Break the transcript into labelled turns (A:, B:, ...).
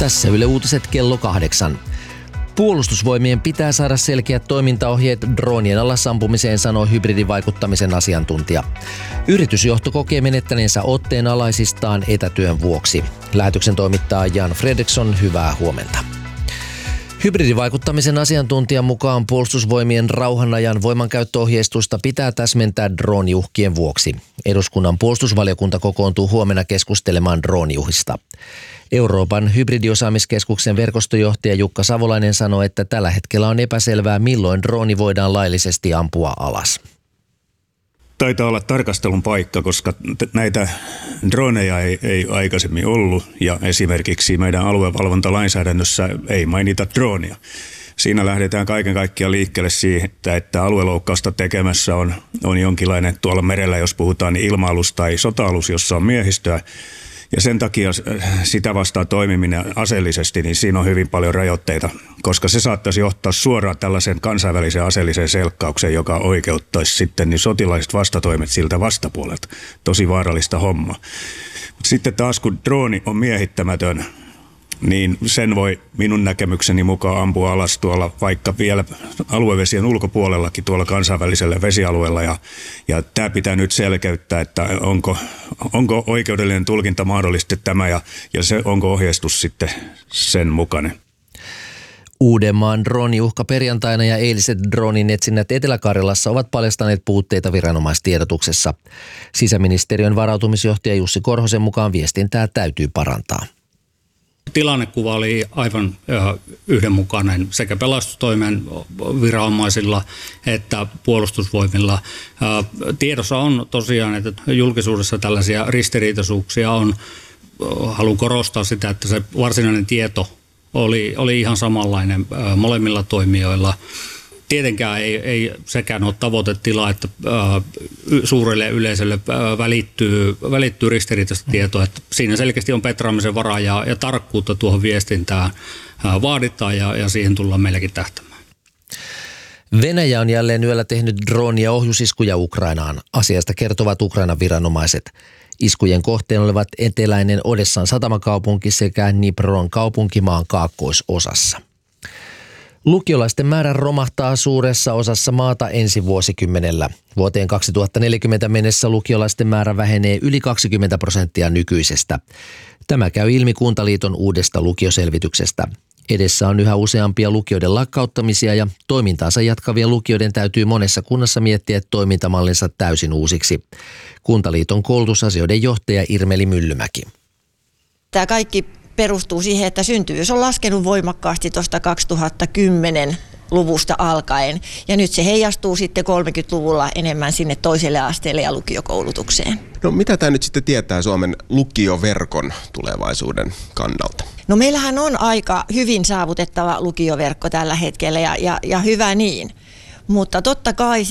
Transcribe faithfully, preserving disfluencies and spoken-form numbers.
A: Tässä Yle Uutiset kello kahdeksan. Puolustusvoimien pitää saada selkeät toimintaohjeet dronien alas ampumiseen, sanoo hybridivaikuttamisen asiantuntija. Yritysjohto kokee menettäneensä otteen alaisistaan etätyön vuoksi. Lähetyksen toimittaa Jan Fredriksson, hyvää huomenta. Hybridivaikuttamisen asiantuntijan mukaan puolustusvoimien rauhanajan voimankäyttöohjeistusta pitää täsmentää drooniuhkien vuoksi. Eduskunnan puolustusvaliokunta kokoontuu huomenna keskustelemaan drooniuhista. Euroopan hybridiosaamiskeskuksen verkostojohtaja Jukka Savolainen sanoi, että tällä hetkellä on epäselvää, milloin drooni voidaan laillisesti ampua alas.
B: Taitaa olla tarkastelun paikka, koska näitä droneja ei, ei aikaisemmin ollut ja esimerkiksi meidän aluevalvontalainsäädännössä ei mainita droonia. Siinä lähdetään kaiken kaikkiaan liikkeelle siitä, että alueloukkausta tekemässä on, on jonkinlainen tuolla merellä, jos puhutaan, niin ilma-alus tai sota-alus, jossa on miehistöä. Ja sen takia sitä vastaan toimiminen aseellisesti, niin siinä on hyvin paljon rajoitteita, koska se saattaisi johtaa suoraan tällaisen kansainvälisen aseelliseen selkkaukseen, joka oikeuttaisi sitten niin sotilaiset vastatoimet siltä vastapuolelta. Tosi vaarallista hommaa. Sitten taas kun drooni on miehittämätön, niin sen voi minun näkemykseni mukaan ampua alas tuolla vaikka vielä aluevesien ulkopuolellakin tuolla kansainvälisellä vesialueella. Ja, ja tämä pitää nyt selkeyttää, että onko, onko oikeudellinen tulkinta mahdollisesti tämä ja, ja se, onko ohjeistus sitten sen mukainen.
A: Uudenmaan drooniuhka perjantaina ja eiliset droonin etsinnät Etelä-Karjalassa ovat paljastaneet puutteita viranomaistiedotuksessa. Sisäministeriön varautumisjohtaja Jussi Korhosen mukaan viestintää täytyy parantaa.
C: Tilannekuva oli aivan yhdenmukainen sekä pelastustoimen viranomaisilla että puolustusvoimilla. Tiedossa on tosiaan, että julkisuudessa tällaisia ristiriitaisuuksia on. Haluan korostaa sitä, että se varsinainen tieto oli, oli ihan samanlainen molemmilla toimijoilla. Tietenkään ei, ei sekään ole tavoitetila, että äh, suurelle yleisölle äh, välittyy, välittyy ristiriitaista tietoa. Että siinä selkeästi on petraamisen varaa ja, ja tarkkuutta tuohon viestintään äh, vaaditaan ja, ja siihen tullaan meilläkin tähtämään.
A: Venäjä on jälleen yöllä tehnyt drooni- ja ohjusiskuja Ukrainaan. Asiasta kertovat Ukrainan viranomaiset. Iskujen kohteen olivat eteläinen Odessan satamakaupunki sekä Dnipron kaupunki maan kaakkoisosassa. Lukiolaisten määrä romahtaa suuressa osassa maata ensi vuosikymmenellä. Vuoteen kaksituhattaneljäkymmentä mennessä lukiolaisten määrä vähenee yli kaksikymmentä prosenttia nykyisestä. Tämä käy ilmi Kuntaliiton uudesta lukioselvityksestä. Edessä on yhä useampia lukioiden lakkauttamisia ja toimintaansa jatkavien lukioiden täytyy monessa kunnassa miettiä toimintamallinsa täysin uusiksi. Kuntaliiton koulutusasioiden johtaja Irmeli Myllymäki.
D: Tämä kaikki perustuu siihen, että syntyvyys on laskenut voimakkaasti tuosta kaksituhattakymmenen luvusta alkaen. Ja nyt se heijastuu sitten kolmekymmentäluvulla enemmän sinne toiselle asteelle ja lukiokoulutukseen.
E: No mitä tämä nyt sitten tietää Suomen lukioverkon tulevaisuuden kannalta?
D: No meillähän on aika hyvin saavutettava lukioverkko tällä hetkellä ja, ja, ja hyvä niin. Mutta totta kai